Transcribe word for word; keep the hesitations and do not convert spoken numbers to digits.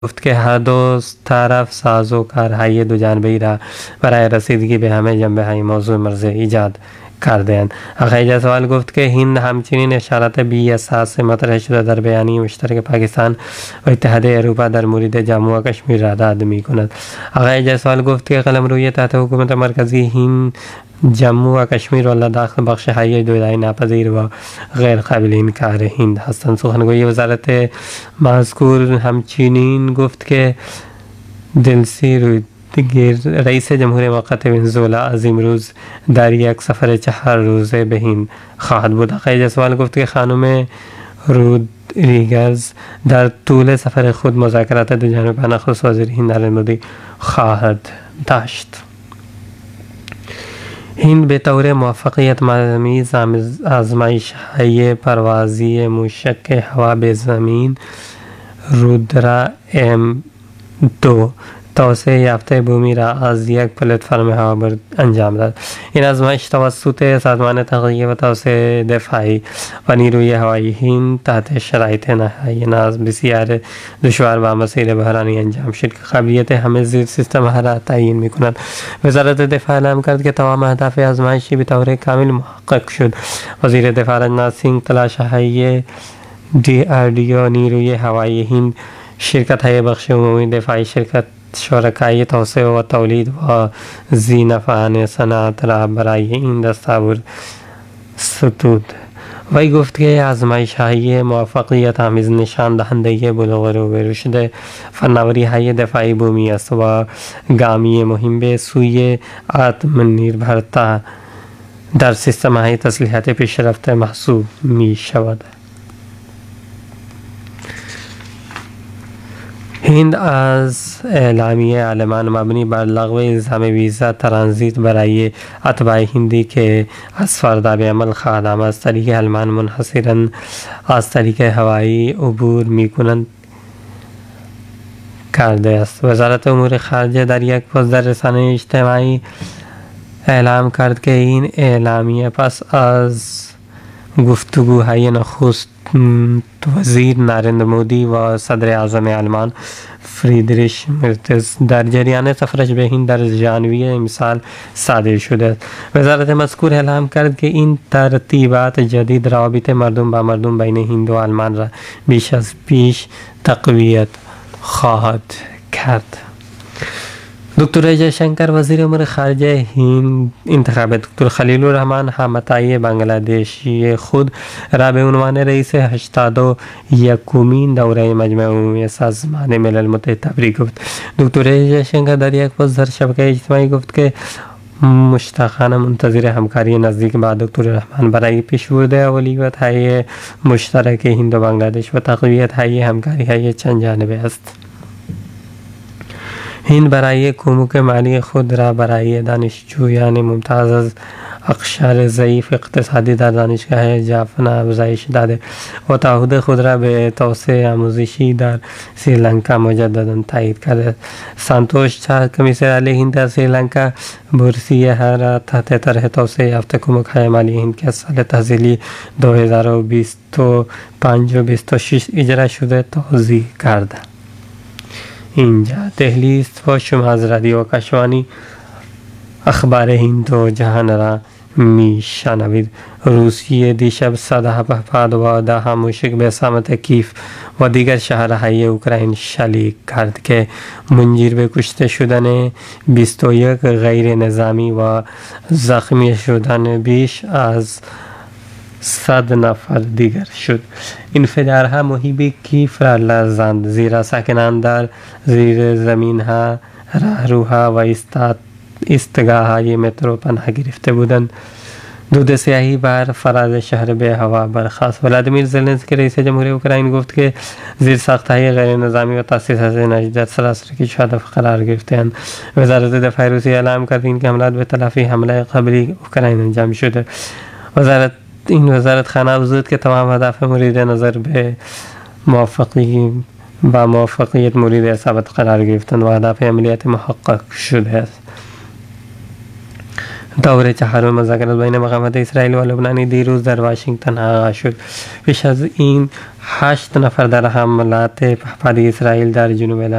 گفت که هر دو طرف سازوکارهای دوجانبه‌ای را برای رسیدگی به همه جنبه‌های موضوع مرز ایجاد کرده‌اند. آقای جسوال گفت که هند همچنین اشارات بی اساس مطرح شده در بیانیه مشترک پاکستان و اتحادیه اروپا در مورد جموں و کشمیر را رد می‌کند. آقای جسوال گفت که قلمروی تحت حکومت مرکزی هند جموں و کشمیر و لداخ بخش‌های جدایی ناپذیر و غیر قابل انکار هند هستند. سخنگوی وزارت مذکور همچنین گفت که دلسی رودریگز رئیس جمهور موقت ونزوئلا از امروز در یک سفر چهار روزه به هند خواهد بود. آقای جسوال گفت که خانم رودریگز در طول سفر خود مذاکرات دوجانبه با نخست وزیر هند نریندر مودی خواهد داشت. هند به طور موفقیت آمیز آزمایش‌های پروازی موشک هوا به زمین رودرا ام دو توسعه یافته بومی را از یک پلتفرم هوابرد انجام داد. این آزمایش توسط سازمان تحقیق و توسعه دفاعی و نیروی هوایی هند تحت شرایط نهایی ناز بسیار دشوار و مسیر بحرانی انجام شد که قابلیت همه زیر سیستم ها را تعیین می کند. وزارت دفاع اعلام کرد که تمام اهداف آزمایشی به طور کامل محقق شد. وزیر دفاع راجناتھ سنگھ تلاش‌های دی آر ڈی او، نیروی هوایی هند، شرکت‌های بخش عمومی دفاعی، شرکت شرکای توسعه و تولید و ذی‌نفعان صنعت را برای این دستاورد ستود. وی گفت که آزمایش‌های موفقیت آمیز نشان دهنده بلوغ روبرو شده فناوری‌های دفاعی بومی است و گامی مهم به سوی آتم‌نربھرتا در سیستم‌های تسلیحات پیشرفته محسوب می شود. هند از اعلامیه آلمان مبنی بر لغو الزام ویزا ترانزیت برای اتباع هندی که از فردا به عمل خواهد آمد از طریق آلمان منحصراً از طریق هوایی عبور می‌کنند کرده است. وزارت امور خارجه در یک پست در رسانه اجتماعی اعلام کرد که این اعلامیه پس از گفتگوهای نخست وزیر نریندر مودی و صدر اعظم آلمان فریدریش مرتز در جریان سفرش به هند در ژانویه امسال صادر شده. وزارت مذکور اعلام کرد که این ترتیبات جدید روابط مردم با مردم بین هند و آلمان را بیش از پیش تقویت خواهد کرد. دکتر جیشنکر وزیر امور خارجه هند انتخاب دکتر خلیل الرحمن حامتای بنگلادشی خود را به عنوان رئیس هشتاد و یکمین دوره مجمع عمومی سازمان ملل متحد تبریک گفت. دکتر جیشنکر در یک پست در شبکه اجتماعی گفت که مشتاقانه منتظر همکاری نزدیک با دکتر الرحمن برای پیشبرد اولویت‌های مشترک هند و بنگلادش و تقویت‌های همکاری‌های چند جانبه است. هند برای کمک مالی خود را برای دانشجویان ممتاز از اقشار ضعیف اقتصادی در دانشگاه جافنا افزایش داده و تعهد خود را به توسعه آموزشی در سریلانکا مجددا تایید کرده. سانتوش چار کمیسر عالی هند در سریلانکا بورسیه را تحت طرح توسعه یافته کمک‌های مالی هند که سال تحصیلی دو هزار و بیست و پنج و بیست و شش اجرا شده توضیح کرده. اینجا دهلی است و شما از رادیو کشوانی اخبار هند و جهان را می شنوید. روسیه دیشب صد هفتاد و ده موشک به سمت کیف و دیگر شهرهای اوکراین شلیک کرد که منجر به کشته شدن بیست و یک غیر نظامی و زخمی شدن بیش از صد نفر دیگر شد. انفجارها محیط کیف را لرزاند زیرا ساکنان در زیر زمین ها، راهروها و ایستگاه های مترو پناه گرفته بودند. دود سیاهی بر فراز شهر به هوا برخاست. ولادیمیر زلنسکی رئیس جمهور اوکراین گفت که زیر ساختهای غیر نظامی و تاسیسات انرژی در سراسر کشور هدف قرار گرفته‌اند. وزارت دفاع روسیه اعلام کرد که حملات به تلافی حمله قبلی اوکراین انجام شده. وزارت این وزارت خانه افزود که تمام اهداف مورد نظر به موافقی با موفقیت مورد اصابت قرار گرفتند و اهداف عملیات محقق شده است. دور چهارم مذاکرات بین مقامات اسرائیل و لبنانی دیروز در واشنگتن آغاز شد. پیش از این هشت نفر در حملات پهپادی اسرائیل در جنوب